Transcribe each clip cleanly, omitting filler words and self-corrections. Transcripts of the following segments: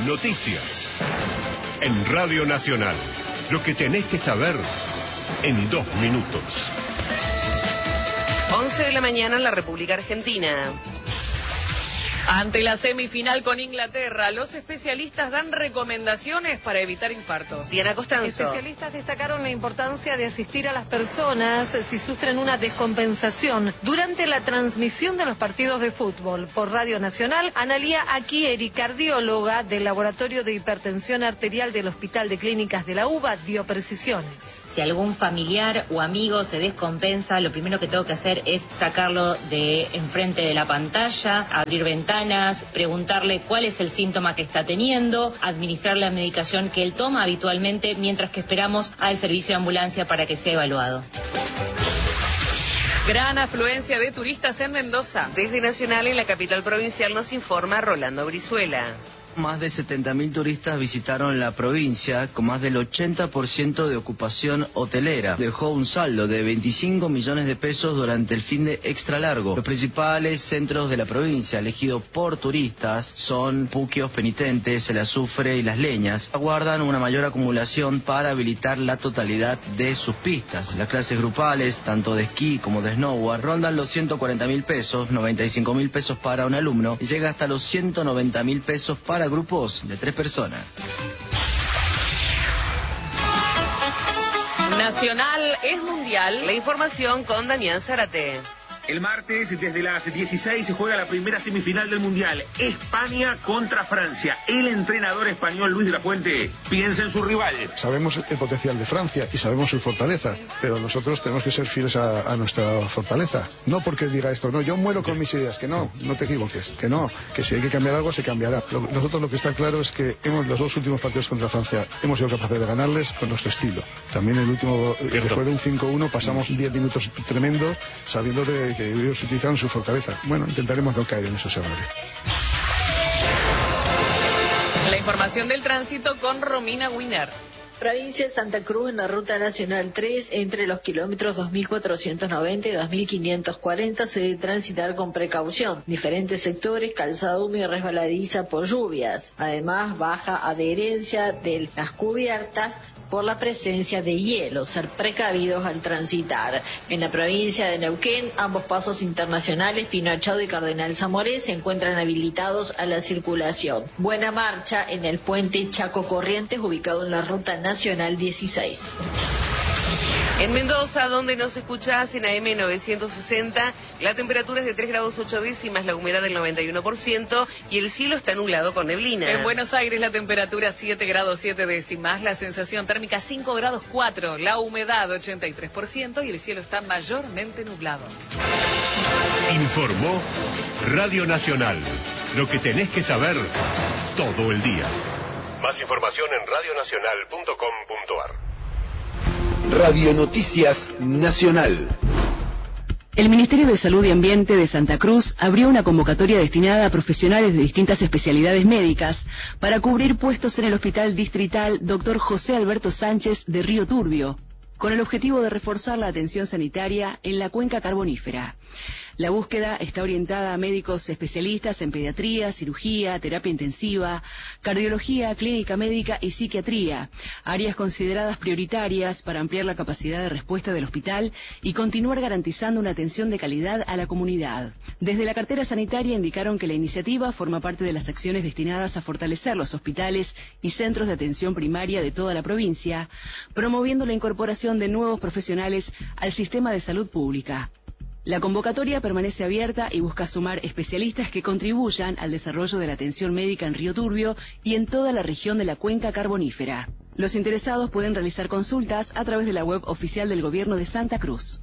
Noticias. En Radio Nacional. Lo que tenés que saber en 2 minutos. 11 de la mañana en la República Argentina. Ante la semifinal con Inglaterra, los especialistas dan recomendaciones para evitar infartos. Diana Costanzo. Especialistas destacaron la importancia de asistir a las personas si sufren una descompensación durante la transmisión de los partidos de fútbol. Por Radio Nacional, Analía Aquieri, cardióloga del Laboratorio de Hipertensión Arterial del Hospital de Clínicas de la UBA, dio precisiones. Si algún familiar o amigo se descompensa, lo primero que tengo que hacer es sacarlo de enfrente de la pantalla, abrir ventanas, preguntarle cuál es el síntoma que está teniendo, administrar la medicación que él toma habitualmente mientras que esperamos al servicio de ambulancia para que sea evaluado. Gran afluencia de turistas en Mendoza. Desde Nacional, en la capital provincial, nos informa Rolando Brizuela. Más de 70.000 turistas visitaron la provincia, con más del 80% de ocupación hotelera. Dejó un saldo de 25 millones de pesos durante el fin de extra largo. Los principales centros de la provincia, elegidos por turistas, son Puquios, Penitentes, El Azufre y Las Leñas. Aguardan una mayor acumulación para habilitar la totalidad de sus pistas. Las clases grupales, tanto de esquí como de snowboard, rondan los 140.000 pesos, 95.000 pesos para un alumno y llega hasta los 190.000 pesos para grupos de 3 personas. Nacional es mundial. La información con Damián Zárate. El martes, desde las 16, se juega la primera semifinal del Mundial. España contra Francia. El entrenador español Luis de la Fuente piensa en su rival. Sabemos el potencial de Francia y sabemos su fortaleza, pero nosotros tenemos que ser fieles a nuestra fortaleza. No porque diga esto, no, yo muero con mis ideas, que no te equivoques, que no, que si hay que cambiar algo se cambiará. Nosotros lo que está claro es que los 2 últimos partidos contra Francia hemos sido capaces de ganarles con nuestro estilo. También el último, después de un 5-1, pasamos 10 minutos tremendo, sabiendo que ellos utilizaron su fortaleza. Bueno, intentaremos no caer en esos errores. La información del tránsito con Romina Wiener. Provincia de Santa Cruz en la Ruta Nacional 3, entre los kilómetros 2490 y 2540 se debe transitar con precaución. Diferentes sectores, calzada húmeda y resbaladiza por lluvias. Además, baja adherencia de las cubiertas por la presencia de hielo, ser precavidos al transitar. En la provincia de Neuquén, ambos pasos internacionales, Pino Achado y Cardenal Zamoré, se encuentran habilitados a la circulación. Buena marcha en el puente Chaco Corrientes, ubicado en la Ruta Nacional 16. En Mendoza, donde nos escuchás en AM 960, la temperatura es de 3 grados 8 décimas, la humedad del 91% y el cielo está nublado con neblina. En Buenos Aires la temperatura 7 grados 7 décimas, la sensación térmica 5 grados 4, la humedad 83% y el cielo está mayormente nublado. Informó Radio Nacional. Lo que tenés que saber todo el día. Más información en radionacional.com.ar. Radio Noticias Nacional. El Ministerio de Salud y Ambiente de Santa Cruz abrió una convocatoria destinada a profesionales de distintas especialidades médicas para cubrir puestos en el Hospital Distrital Dr. José Alberto Sánchez de Río Turbio, con el objetivo de reforzar la atención sanitaria en la cuenca carbonífera. La búsqueda está orientada a médicos especialistas en pediatría, cirugía, terapia intensiva, cardiología, clínica médica y psiquiatría, áreas consideradas prioritarias para ampliar la capacidad de respuesta del hospital y continuar garantizando una atención de calidad a la comunidad. Desde la cartera sanitaria indicaron que la iniciativa forma parte de las acciones destinadas a fortalecer los hospitales y centros de atención primaria de toda la provincia, promoviendo la incorporación de nuevos profesionales al sistema de salud pública. La convocatoria permanece abierta y busca sumar especialistas que contribuyan al desarrollo de la atención médica en Río Turbio y en toda la región de la cuenca carbonífera. Los interesados pueden realizar consultas a través de la web oficial del Gobierno de Santa Cruz.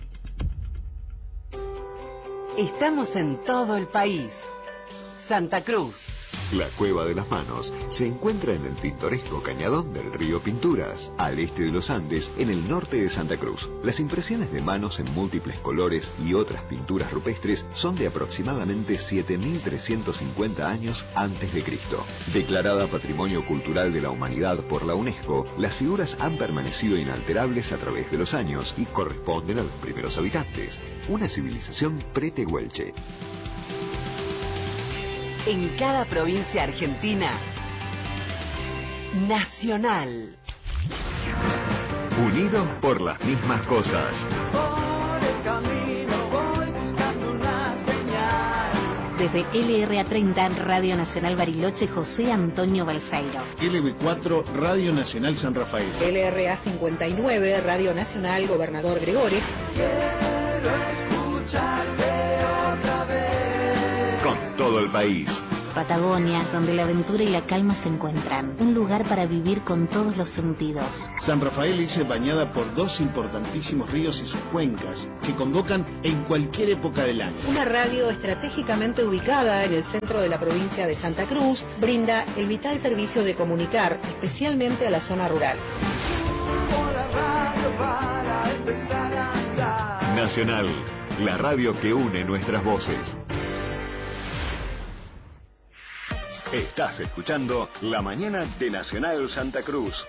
Estamos en todo el país. Santa Cruz. La Cueva de las Manos se encuentra en el pintoresco cañadón del río Pinturas, al este de los Andes, en el norte de Santa Cruz. Las impresiones de manos en múltiples colores y otras pinturas rupestres son de aproximadamente 7.350 años antes de Cristo. Declarada Patrimonio Cultural de la Humanidad por la UNESCO, las figuras han permanecido inalterables a través de los años y corresponden a los primeros habitantes, una civilización pretehuelche. En cada provincia argentina Nacional. Unidos por las mismas cosas. Por el camino voy buscando una señal. Desde LRA30, Radio Nacional Bariloche, José Antonio Balseiro. LB4, Radio Nacional San Rafael. LRA59, Radio Nacional Gobernador Gregores. Quiero escucharte otra vez. Con todo el país. Patagonia, donde la aventura y la calma se encuentran. Un lugar para vivir con todos los sentidos. San Rafael es bañada por dos importantísimos ríos y sus cuencas, que convocan en cualquier época del año. Una radio estratégicamente ubicada en el centro de la provincia de Santa Cruz, brinda el vital servicio de comunicar, especialmente a la zona rural. Subo la radio para empezar a andar. Nacional, la radio que une nuestras voces. Estás escuchando La Mañana de Nacional Santa Cruz.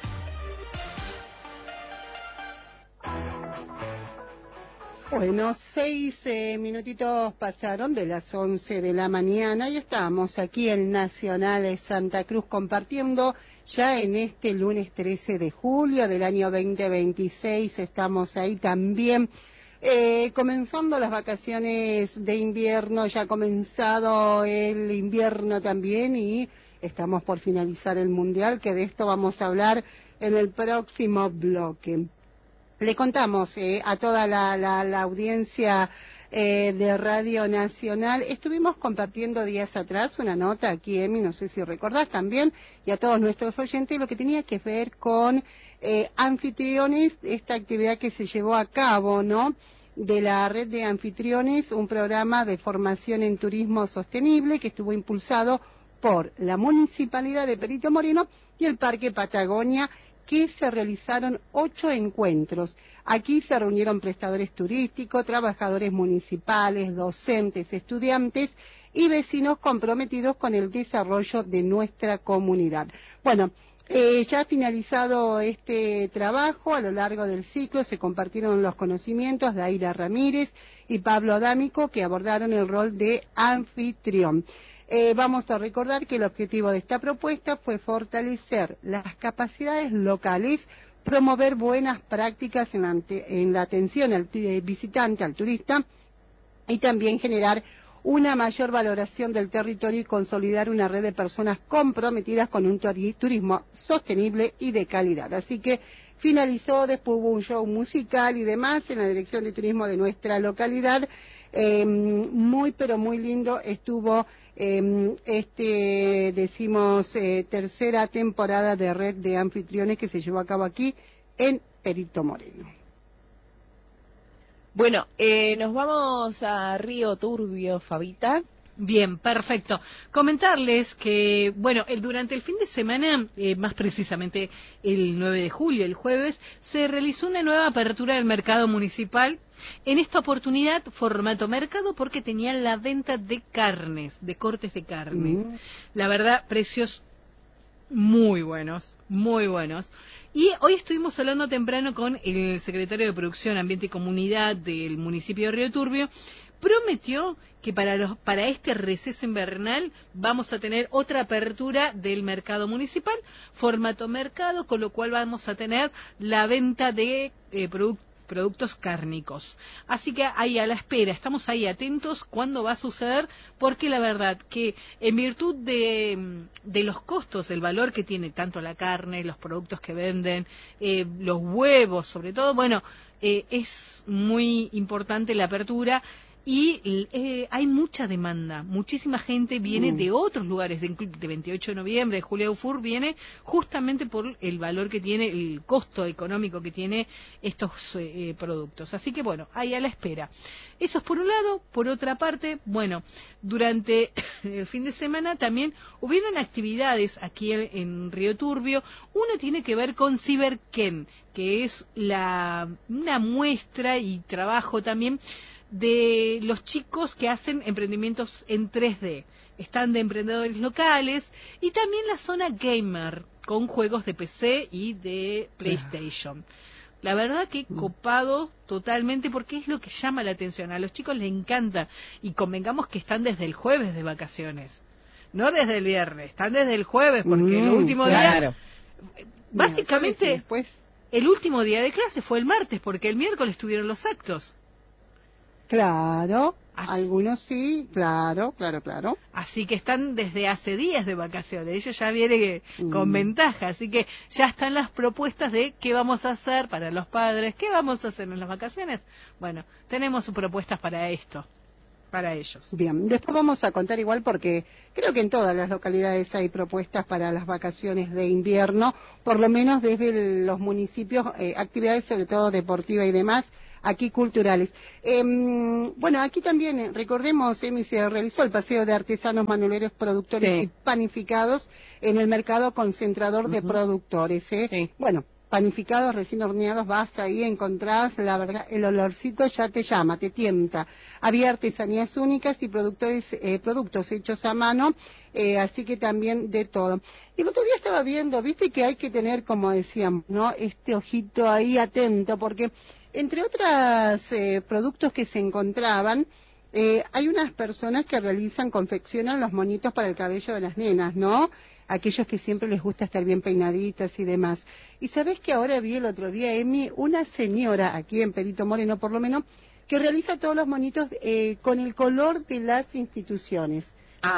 Bueno, 6 minutitos pasaron de las 11 de la mañana y estamos aquí en Nacional Santa Cruz compartiendo ya en este lunes 13 de julio del año 2026. Estamos ahí también comenzando las vacaciones de invierno, ya ha comenzado el invierno también y estamos por finalizar el Mundial, que de esto vamos a hablar en el próximo bloque. Le contamos a toda la audiencia de Radio Nacional, estuvimos compartiendo días atrás una nota aquí, Emi, no sé si recordás también, y a todos nuestros oyentes, lo que tenía que ver con anfitriones, esta actividad que se llevó a cabo, ¿no?, de la red de anfitriones, un programa de formación en turismo sostenible que estuvo impulsado por la Municipalidad de Perito Moreno y el Parque Patagonia, que se realizaron 8 encuentros. Aquí se reunieron prestadores turísticos, trabajadores municipales, docentes, estudiantes y vecinos comprometidos con el desarrollo de nuestra comunidad. Bueno, ya finalizado este trabajo, a lo largo del ciclo se compartieron los conocimientos de Aira Ramírez y Pablo Adámico, que abordaron el rol de anfitrión. Vamos a recordar que el objetivo de esta propuesta fue fortalecer las capacidades locales, promover buenas prácticas en la atención al visitante, al turista, y también generar una mayor valoración del territorio y consolidar una red de personas comprometidas con un turismo sostenible y de calidad. Así que finalizó, después hubo un show musical y demás en la Dirección de Turismo de nuestra localidad. Muy pero muy lindo estuvo tercera temporada de Red de Anfitriones que se llevó a cabo aquí en Perito Moreno. Bueno, nos vamos a Río Turbio, Fabita. Bien, perfecto. Comentarles que, bueno, durante el fin de semana, más precisamente el 9 de julio, el jueves, se realizó una nueva apertura del mercado municipal. En esta oportunidad, formato mercado, porque tenían la venta de carnes, de cortes de carnes. La verdad, precios muy buenos, muy buenos. Y hoy estuvimos hablando temprano con el secretario de Producción, Ambiente y Comunidad del municipio de Río Turbio. Prometió que para este receso invernal vamos a tener otra apertura del mercado municipal, formato mercado, con lo cual vamos a tener la venta de productos cárnicos. Así que ahí a la espera, estamos ahí atentos cuándo va a suceder, porque la verdad que en virtud de los costos, el valor que tiene tanto la carne, los productos que venden, los huevos sobre todo, bueno, es muy importante la apertura. Y hay mucha demanda, muchísima gente viene de otros lugares, de 28 de noviembre, de Julián Ufur, viene justamente por el valor que tiene, el costo económico que tiene estos productos. Así que bueno, ahí a la espera. Eso es por un lado. Por otra parte, bueno, durante el fin de semana también hubieron actividades aquí en Río Turbio. Uno tiene que ver con CiberKen, que es una muestra y trabajo también de los chicos que hacen emprendimientos en 3D. Están de emprendedores locales y también la zona gamer con juegos de PC y de PlayStation. La verdad que copado totalmente, porque es lo que llama la atención. A los chicos les encanta, y convengamos que están desde el jueves de vacaciones. no desde el viernes, están desde el jueves, porque el último claro. día, básicamente, después... el último día de clase fue el martes, porque el miércoles tuvieron los actos. Claro, Así, algunos sí, claro. Así que están desde hace días de vacaciones, ellos ya vienen con ventaja, así que ya están las propuestas de qué vamos a hacer para los padres, qué vamos a hacer en las vacaciones. Bueno, tenemos propuestas para esto, para ellos. Bien, después vamos a contar igual porque creo que en todas las localidades hay propuestas para las vacaciones de invierno, por lo menos desde los municipios, actividades sobre todo deportivas y demás, aquí culturales. Bueno, aquí también, recordemos, Emi, se realizó el paseo de artesanos, manualeros, productores y panificados en el mercado concentrador de productores. Bueno, panificados, recién horneados, vas ahí, encontrás, la verdad, el olorcito ya te llama, te tienta. Había artesanías únicas y productos hechos a mano, así que también de todo. Y el otro día estaba viendo, viste que hay que tener, como decíamos, ¿no? Este ojito ahí atento, porque entre otros productos que se encontraban, hay unas personas que confeccionan los monitos para el cabello de las nenas, ¿no? Aquellos que siempre les gusta estar bien peinaditas y demás. Y sabés que ahora vi el otro día, Emi, una señora aquí en Perito Moreno, por lo menos, que realiza todos los monitos con el color de las instituciones.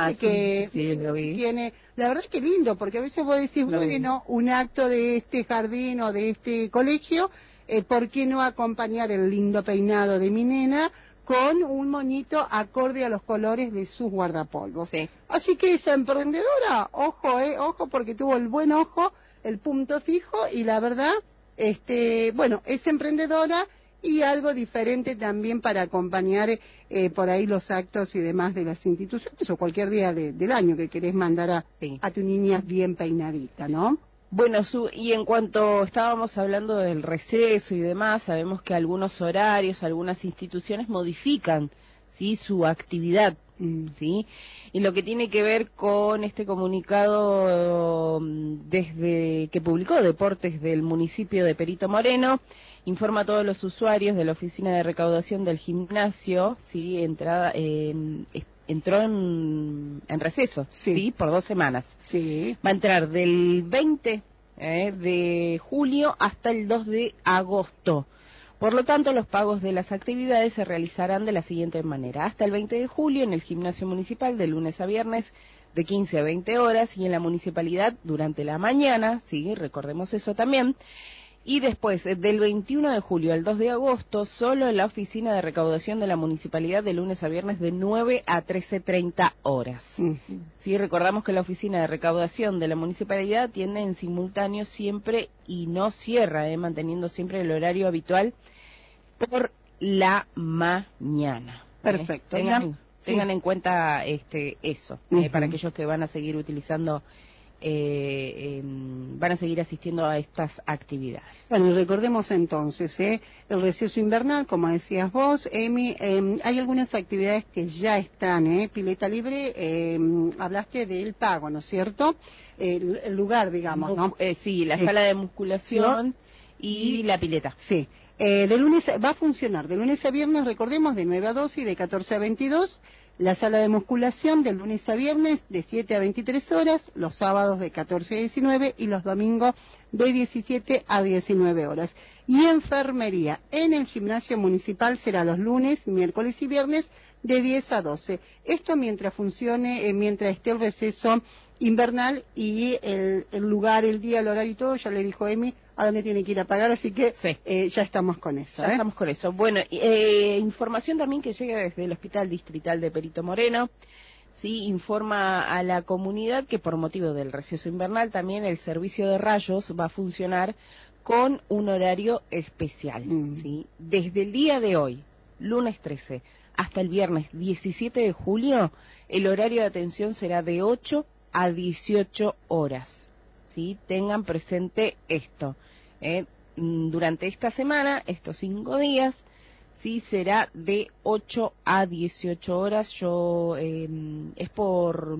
Sí, lo vi. Tiene, la verdad es que lindo, porque a veces vos decís, bueno, un acto de este jardín o de este colegio, ¿por qué no acompañar el lindo peinado de mi nena con un monito acorde a los colores de sus guardapolvos? Sí. Así que esa emprendedora, ojo, porque tuvo el buen ojo, el punto fijo, y la verdad, bueno, es emprendedora y algo diferente también para acompañar por ahí los actos y demás de las instituciones o cualquier día del año que querés mandar a tu niña bien peinadita, ¿no? Bueno, y en cuanto estábamos hablando del receso y demás, sabemos que algunos horarios, algunas instituciones modifican, ¿sí?, su actividad, ¿sí? Y lo que tiene que ver con este comunicado desde que publicó Deportes del municipio de Perito Moreno, informa a todos los usuarios de la oficina de recaudación del gimnasio, ¿sí?, entró en receso, sí, por 2 semanas. Sí. Va a entrar del 20 de julio hasta el 2 de agosto. Por lo tanto, los pagos de las actividades se realizarán de la siguiente manera. Hasta el 20 de julio en el gimnasio municipal de lunes a viernes de 15 a 20 horas y en la municipalidad durante la mañana, sí, recordemos eso también. Y después, del 21 de julio al 2 de agosto, solo en la oficina de recaudación de la municipalidad de lunes a viernes de 9 a 13:30 horas. Sí, recordamos que la oficina de recaudación de la municipalidad atiende en simultáneo siempre y no cierra, manteniendo siempre el horario habitual por la mañana. Perfecto. Tengan en cuenta eso, para aquellos que van a seguir utilizando van a seguir asistiendo a estas actividades. Bueno, y recordemos entonces, el receso invernal, como decías vos, Emi, hay algunas actividades que ya están, pileta libre, hablaste del pago, ¿no es cierto? El lugar, digamos, ¿no? Sí, la sala de musculación y la pileta. Sí. De lunes va a funcionar, de lunes a viernes, recordemos, de 9 a 12 y de 14 a 22. La sala de musculación de lunes a viernes de 7 a 23 horas, los sábados de 14 a 19 y los domingos de 17 a 19 horas. Y enfermería en el gimnasio municipal será los lunes, miércoles y viernes de 10 a 12. Esto mientras funcione, mientras esté el receso invernal y el lugar, el día, el horario y todo, ya le dijo Emi a dónde tiene que ir a pagar, así que ya estamos con eso. Ya estamos con eso. Bueno, información también que llega desde el Hospital Distrital de Perito Moreno, sí, informa a la comunidad que por motivo del receso invernal también el servicio de rayos va a funcionar con un horario especial, ¿sí? Desde el día de hoy, lunes 13, hasta el viernes 17 de julio, el horario de atención será de 8 a 18 horas. ¿Sí? Tengan presente esto. Durante esta semana, estos 5 días, sí, será de 8 a 18 horas. Es por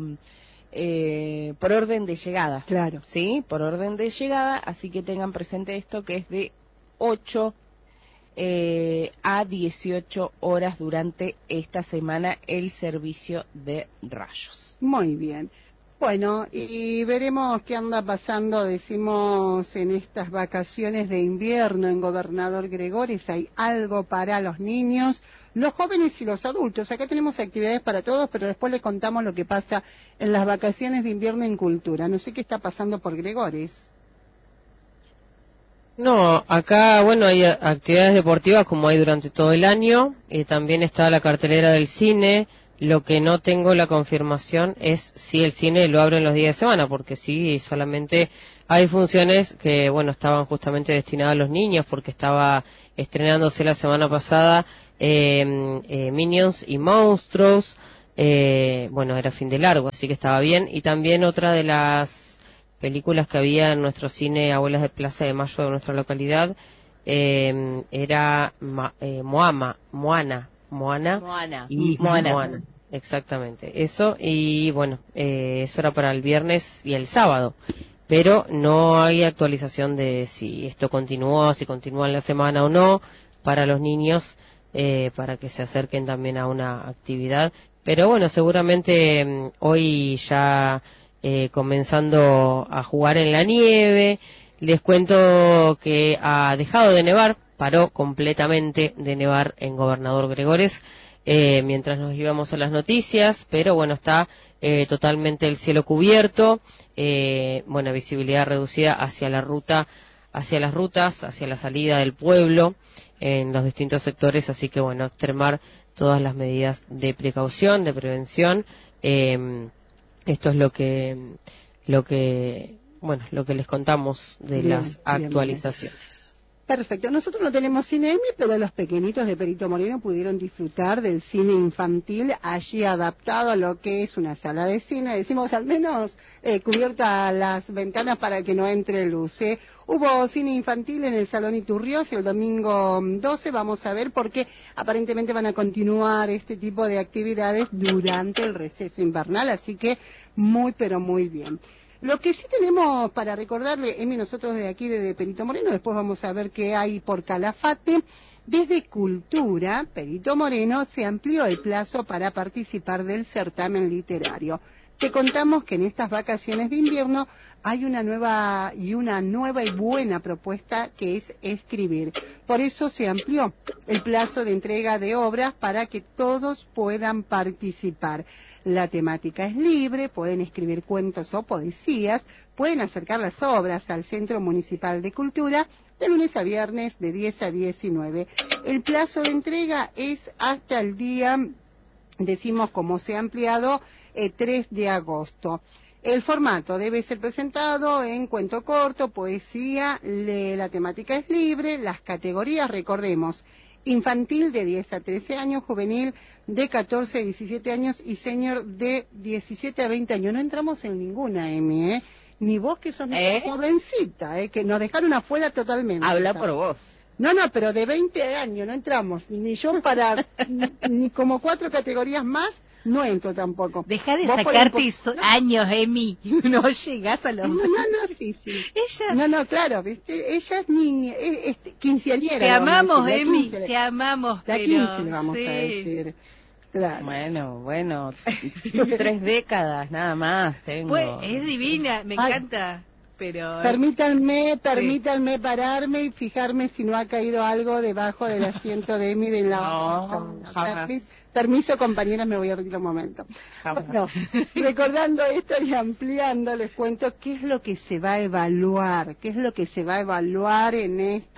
orden de llegada. Claro. Sí, por orden de llegada, así que tengan presente esto que es de 8 a 18 horas durante esta semana el servicio de rayos. Muy bien. Bueno, y veremos qué anda pasando, decimos, en estas vacaciones de invierno en Gobernador Gregores. Hay algo para los niños, los jóvenes y los adultos. Acá tenemos actividades para todos, pero después les contamos lo que pasa en las vacaciones de invierno en cultura. No sé qué está pasando por Gregores. No, acá, bueno, hay actividades deportivas como hay durante todo el año, y también está la cartelera del cine. Lo que no tengo la confirmación es si el cine lo abren los días de semana, porque sí, solamente hay funciones que, bueno, estaban justamente destinadas a los niños, porque estaba estrenándose la semana pasada Minions y Monstruos, bueno, era fin de largo, así que estaba bien, y también otra de las películas que había en nuestro cine Abuelas de Plaza de Mayo de nuestra localidad, era Moana, exactamente, eso, y bueno, eso era para el viernes y el sábado, pero no hay actualización de si esto continuó, si continúa en la semana o no, para los niños, para que se acerquen también a una actividad, pero bueno, seguramente hoy ya comenzando a jugar en la nieve. Les cuento que ha dejado de nevar, paró completamente de nevar en Gobernador Gregores, mientras nos íbamos a las noticias, pero bueno, está totalmente el cielo cubierto, bueno, visibilidad reducida hacia la ruta, hacia las rutas, hacia la salida del pueblo, en los distintos sectores, así que bueno, extremar todas las medidas de precaución, de prevención. Esto es lo que les contamos de las actualizaciones. Perfecto. Nosotros no tenemos cine, pero los pequeñitos de Perito Moreno pudieron disfrutar del cine infantil allí adaptado a lo que es una sala de cine. Decimos al menos cubiertas las ventanas para que no entre luz. Hubo cine infantil en el Salón Iturrios el domingo 12. Vamos a ver porque aparentemente van a continuar este tipo de actividades durante el receso invernal. Así que muy, pero muy bien. Lo que sí tenemos para recordarle, Emi, nosotros de aquí, desde Perito Moreno, después vamos a ver qué hay por Calafate. Desde Cultura, Perito Moreno, se amplió el plazo para participar del certamen literario. Te contamos que en estas vacaciones de invierno hay una nueva y buena propuesta que es escribir. Por eso se amplió el plazo de entrega de obras para que todos puedan participar. La temática es libre, pueden escribir cuentos o poesías, pueden acercar las obras al Centro Municipal de Cultura de lunes a viernes de 10 a 19. El plazo de entrega es hasta el día, decimos como se ha ampliado, 3 de agosto. El formato debe ser presentado en cuento corto, poesía, la temática es libre, las categorías, recordemos, infantil de 10 a 13 años, juvenil de 14 a 17 años y senior de 17 a 20 años. No entramos en ninguna, Emi, ni vos que sos jovencita, que nos dejaron afuera totalmente. Habla por vos. No, pero de 20 años no entramos, ni yo para, ni como 4 categorías más, no entro tampoco. Deja de sacarte años, Emi, no llegás a los... No, sí. Ella... No, claro, ¿viste? Ella es niña, es quinceañera. Te amamos, Emi, te amamos, la pero... 15 le vamos a decir. Claro. Bueno, 3 décadas, nada más tengo. Pues, es divina, me encanta. Pero... Permítanme pararme y fijarme si no ha caído algo debajo del asiento de Emi de la... No, jamás. Permiso, compañeras, me voy a reír un momento. Bueno, recordando esto y ampliando, les cuento qué es lo que se va a evaluar, en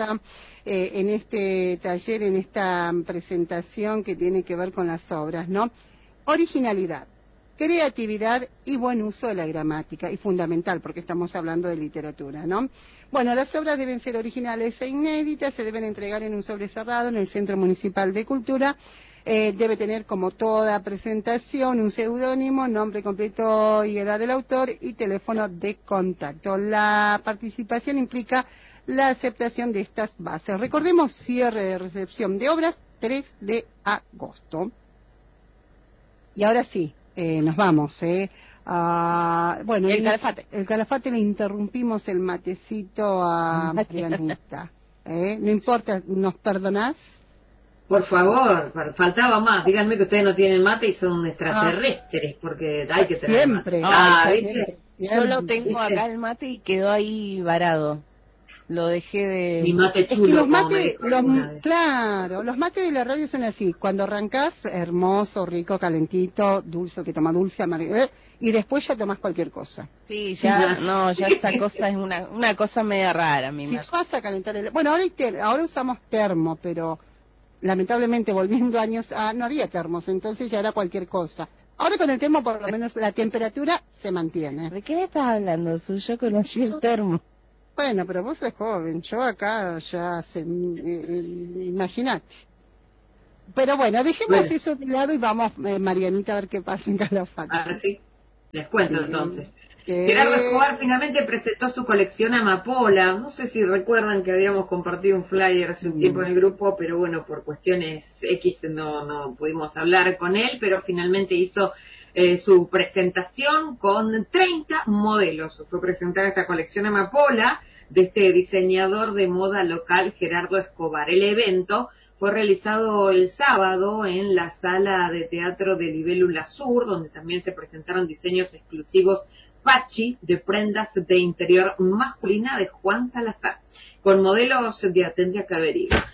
este taller, en esta presentación que tiene que ver con las obras, ¿no? Originalidad, creatividad y buen uso de la gramática, y fundamental porque estamos hablando de literatura, ¿no? Bueno, las obras deben ser originales e inéditas, se deben entregar en un sobre cerrado en el Centro Municipal de Cultura. Debe tener, como toda presentación, un seudónimo, nombre completo y edad del autor y teléfono de contacto. La participación implica la aceptación de estas bases. Recordemos, cierre de recepción de obras 3 de agosto. Y ahora sí, nos vamos. El Calafate le interrumpimos el matecito a Marianita. No importa, ¿nos perdonás? Por favor, faltaba más. Díganme que ustedes no tienen mate y son extraterrestres, porque hay que tener Siempre. mate. Siempre. Yo lo tengo acá el mate y quedó ahí varado. Lo dejé de... Mi mate chulo. Es que los mates de la radio son así. Cuando arrancás, hermoso, rico, calentito, dulce, que toma dulce, amarillo, y después ya tomás cualquier cosa. Sí, ya esa cosa es una cosa media rara, mi Si vas a calentar bueno, ahora usamos termo, pero lamentablemente volviendo años no había termos, entonces ya era cualquier cosa. Ahora con el termo por lo menos la temperatura se mantiene. ¿De qué me estás hablando, Su? Yo conocí el termo. Bueno, pero vos sos joven, yo acá ya imagínate. Pero bueno, dejemos eso de lado y vamos, Marianita, a ver qué pasa en Calafate. Ah, sí, les cuento entonces. Gerardo Escobar finalmente presentó su colección Amapola. No sé si recuerdan que habíamos compartido un flyer hace un tiempo en el grupo, pero bueno, por cuestiones X no pudimos hablar con él, pero finalmente hizo su presentación con 30 modelos. Fue presentada esta colección Amapola de este diseñador de moda local, Gerardo Escobar. El evento fue realizado el sábado en la sala de teatro de Libélula Sur, donde también se presentaron diseños exclusivos Pachi de prendas de interior masculina de Juan Salazar, con modelos tendría que haber ido.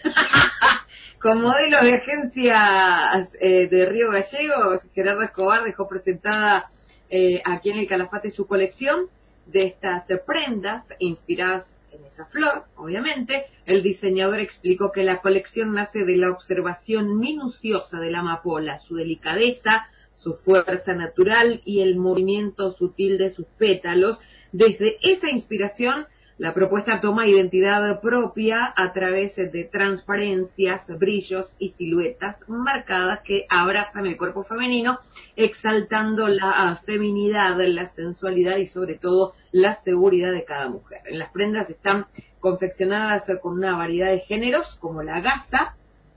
Con modelos de agencias de Río Gallegos. Gerardo Escobar dejó presentada aquí en el Calafate su colección de estas prendas inspiradas en esa flor, obviamente. El diseñador explicó que la colección nace de la observación minuciosa de la amapola, su delicadeza, su fuerza natural y el movimiento sutil de sus pétalos. Desde esa inspiración, la propuesta toma identidad propia a través de transparencias, brillos y siluetas marcadas que abrazan el cuerpo femenino, exaltando la feminidad, la sensualidad y sobre todo la seguridad de cada mujer. En las prendas están confeccionadas con una variedad de géneros como la gasa,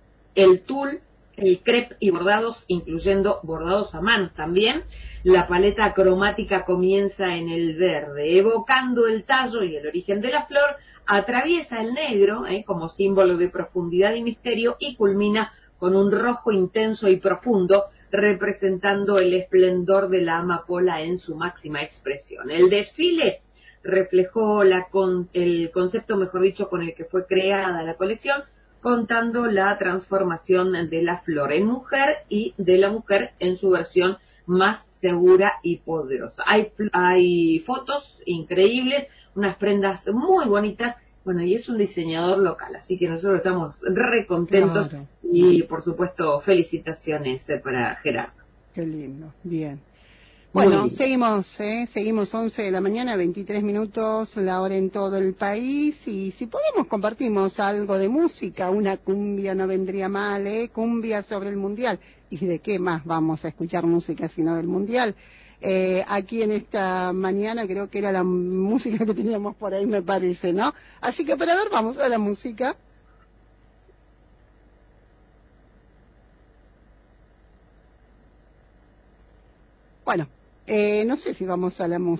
el tul, el crepe y bordados, incluyendo bordados a mano también. La paleta cromática comienza en el verde, evocando el tallo y el origen de la flor, atraviesa el negro como símbolo de profundidad y misterio y culmina con un rojo intenso y profundo, representando el esplendor de la amapola en su máxima expresión. El desfile reflejó el concepto, mejor dicho, con el que fue creada la colección, contando la transformación de la flor en mujer y de la mujer en su versión más segura y poderosa. Hay fotos increíbles, unas prendas muy bonitas, bueno, y es un diseñador local, así que nosotros estamos re contentos. Claro. Y por supuesto felicitaciones para Gerardo. Qué lindo, bien. Bueno, seguimos 11 de la mañana, 23 minutos, la hora en todo el país, y si podemos compartimos algo de música, una cumbia no vendría mal, cumbia sobre el Mundial, y de qué más vamos a escuchar música sino del Mundial. Aquí en esta mañana creo que era la música que teníamos por ahí, me parece, ¿no? Así que para ver, vamos a la música. Bueno, no sé si vamos a la música.